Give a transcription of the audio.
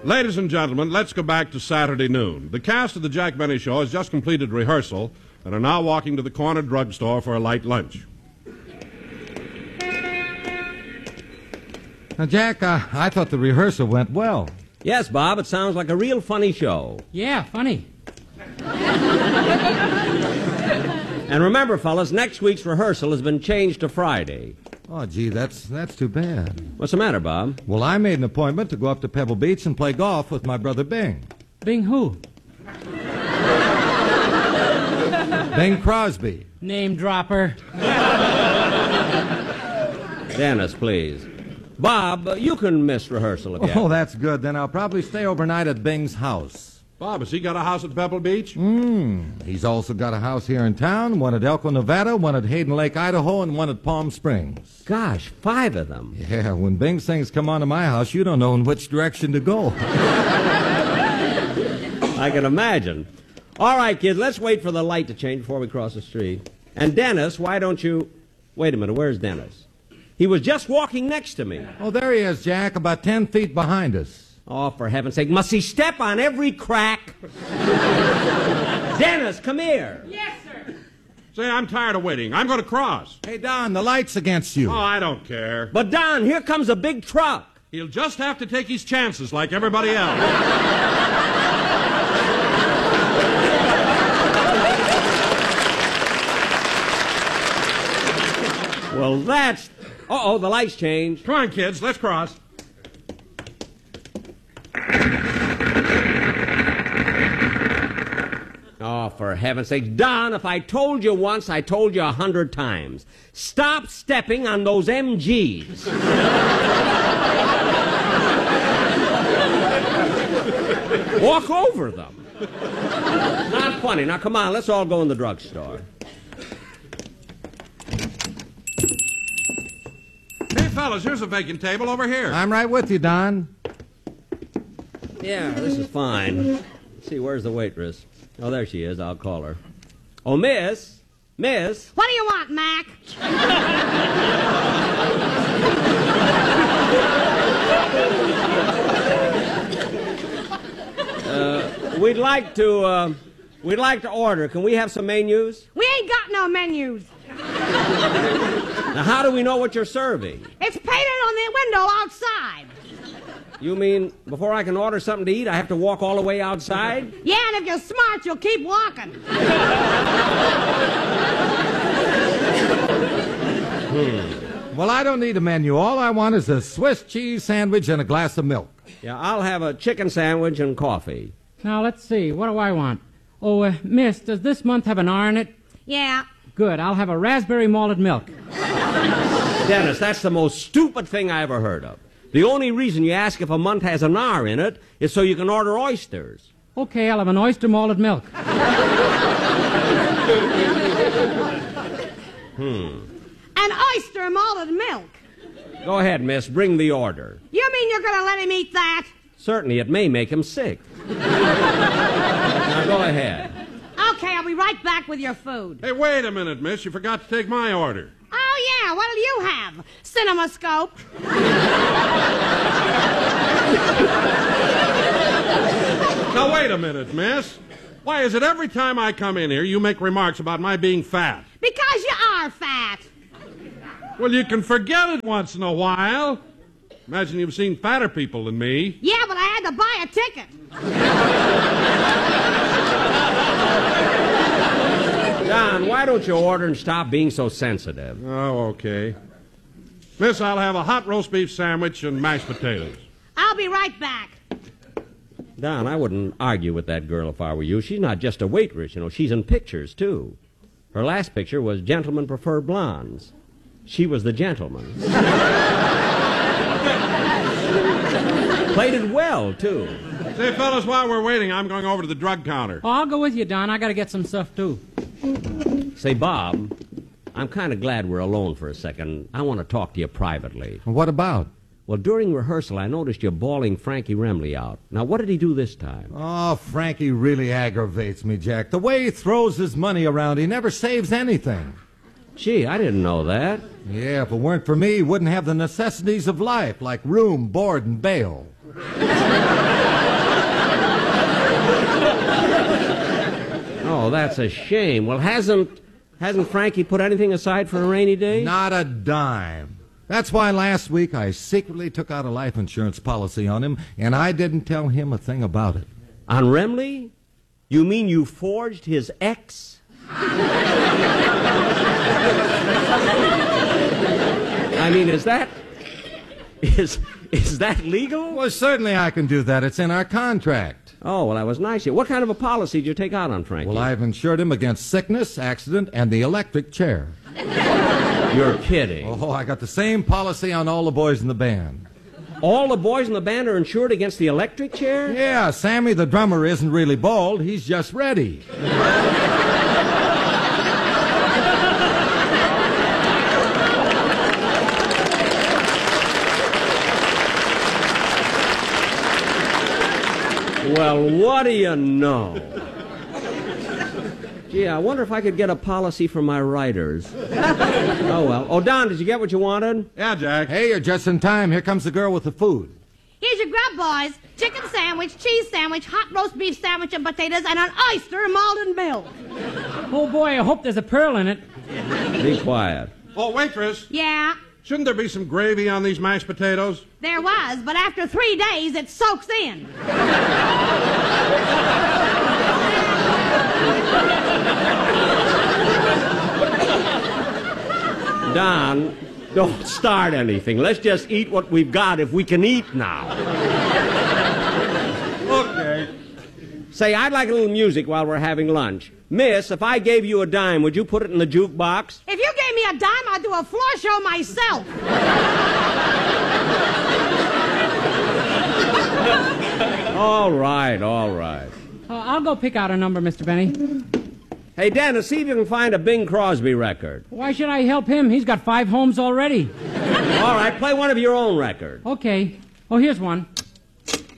Ladies and gentlemen, let's go back to Saturday noon. The cast of the Jack Benny Show has just completed rehearsal and are now walking to the corner drugstore for a light lunch. Now, Jack, I thought the rehearsal went well. Yes, Bob, it sounds like a real funny show. Yeah, funny. And remember, fellas, next week's rehearsal has been changed to Friday. Oh, gee, that's too bad. What's the matter, Bob? Well, I made an appointment to go up to Pebble Beach and play golf with my brother Bing. Bing who? Bing Crosby. Name dropper. Dennis, please. Bob, you can miss rehearsal again. Oh, that's good. Then I'll probably stay overnight at Bing's house. Bob, has he got a house at Pebble Beach? He's also got a house here in town, one at Elko, Nevada, one at Hayden Lake, Idaho, and one at Palm Springs. Gosh, 5 of them. Yeah, when Bing's things come onto my house, you don't know in which direction to go. I can imagine. All right, kids, let's wait for the light to change before we cross the street. And Dennis, why don't you... Wait a minute, where's Dennis? He was just walking next to me. Oh, there he is, Jack, about 10 feet behind us. Oh, for heaven's sake, must he step on every crack? Dennis, come here. Yes, sir. Say, I'm tired of waiting. I'm going to cross. Hey, Don, the light's against you. Oh, I don't care. But, Don, here comes a big truck. He'll just have to take his chances like everybody else. Well, that's... Uh-oh, the lights changed. Come on, kids, let's cross. Oh, for heaven's sake. Don, if I told you once, I told you 100 times. Stop stepping on those MGs. Walk over them. Not funny. Now, come on, let's all go in the drugstore. Hey, fellas, here's a vacant table over here. I'm right with you, Don. Yeah, this is fine. Let's see, where's the waitress? Oh, there she is. I'll call her. Oh, Miss. Miss. What do you want, Mac? We'd like to order. Can we have some menus? We ain't got no menus. Now, how do we know what you're serving? It's painted on the window outside. You mean before I can order something to eat, I have to walk all the way outside? Yeah, and if you're smart, you'll keep walking. Well, I don't need a menu. All I want is a Swiss cheese sandwich and a glass of milk. Yeah, I'll have a chicken sandwich and coffee. Now, let's see. What do I want? Oh, miss, does this month have an R in it? Yeah. Good. I'll have a raspberry malted milk. Dennis, that's the most stupid thing I ever heard of. The only reason you ask if a month has an R in it is so you can order oysters. Okay, I'll have an oyster malted milk. An oyster malted milk. Go ahead, miss. Bring the order. You mean you're going to let him eat that? Certainly, it may make him sick. Now, go ahead. Okay, I'll be right back with your food. Hey, wait a minute, miss. You forgot to take my order. Oh, yeah, what'll you have? CinemaScope? Now, wait a minute, miss. Why is it every time I come in here you make remarks about my being fat? Because you are fat. Well, you can forget it once in a while. Imagine you've seen fatter people than me. Yeah, but I had to buy a ticket. Don, why don't you order and stop being so sensitive? Oh, okay. Miss, I'll have a hot roast beef sandwich and mashed potatoes. I'll be right back. Don, I wouldn't argue with that girl if I were you. She's not just a waitress, you know. She's in pictures, too. Her last picture was Gentlemen Prefer Blondes. She was the gentleman. Played it well, too. Say, fellas, while we're waiting, I'm going over to the drug counter. Oh, I'll go with you, Don. I got to get some stuff, too. Say, Bob, I'm kind of glad we're alone for a second. I want to talk to you privately. What about? Well, during rehearsal, I noticed you bawling Frankie Remley out. Now, what did he do this time? Oh, Frankie really aggravates me, Jack. The way he throws his money around, he never saves anything. Gee, I didn't know that. Yeah, if it weren't for me, he wouldn't have the necessities of life, like room, board, and bail. Oh, that's a shame. Well, hasn't Frankie put anything aside for a rainy day? Not a dime. That's why last week I secretly took out a life insurance policy on him, and I didn't tell him a thing about it. On Remley? You mean you forged his ex? I mean, is that legal? Well, certainly I can do that. It's in our contract. Oh, well, that was nice of you. What kind of a policy did you take out on Frankie? Well, I've insured him against sickness, accident, and the electric chair. You're kidding. Oh, I got the same policy on all the boys in the band. All the boys in the band are insured against the electric chair? Yeah, Sammy the drummer isn't really bald. He's just ready. Well, what do you know? Gee, I wonder if I could get a policy for my writers. Oh, well. Oh, Don, did you get what you wanted? Yeah, Jack. Hey, you're just in time. Here comes the girl with the food. Here's your grub, boys. Chicken sandwich, cheese sandwich, hot roast beef sandwich and potatoes, and an oyster malted milk. Oh, boy, I hope there's a pearl in it. Be quiet. Oh, waitress, Yeah, shouldn't there be some gravy on these mashed potatoes? there was, but after 3 days, it soaks in. Don, don't start anything. Let's just eat what we've got if we can eat now. Okay. Say, I'd like a little music while we're having lunch. Miss, if I gave you a dime, would you put it in the jukebox? If you gave me a dime, I'd do a floor show myself. All right, all right. I'll go pick out a number, Mr. Benny. Hey, Dennis, see if you can find a Bing Crosby record. Why should I help him? He's got 5 homes already. All right, play one of your own records. Okay. Oh, here's one.